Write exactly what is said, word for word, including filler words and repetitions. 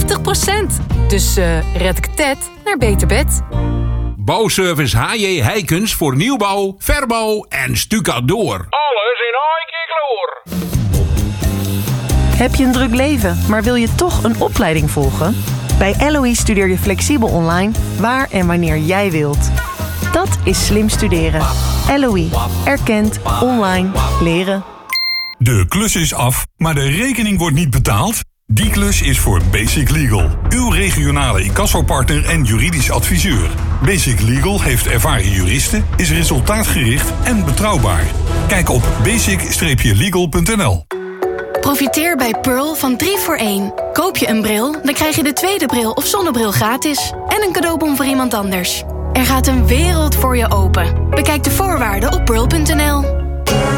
vijftig procent. Dus uh, red ik Ted naar beter bed. Bouwservice H J Heikens voor nieuwbouw, verbouw en stucadoor. Alles in één keer gloor. Heb je een druk leven, maar wil je toch een opleiding volgen? Bij L O E studeer je flexibel online, waar en wanneer jij wilt. Dat is slim studeren. L O E. Erkend. Online. Leren. De klus is af, maar de rekening wordt niet betaald? Die klus is voor Basic Legal. Uw regionale incassopartner en juridisch adviseur. Basic Legal heeft ervaren juristen, is resultaatgericht en betrouwbaar. Kijk op basic legal punt n l. Profiteer bij Pearl van drie voor één. Koop je een bril, dan krijg je de tweede bril of zonnebril gratis. En een cadeaubon voor iemand anders. Er gaat een wereld voor je open. Bekijk de voorwaarden op pearl punt n l.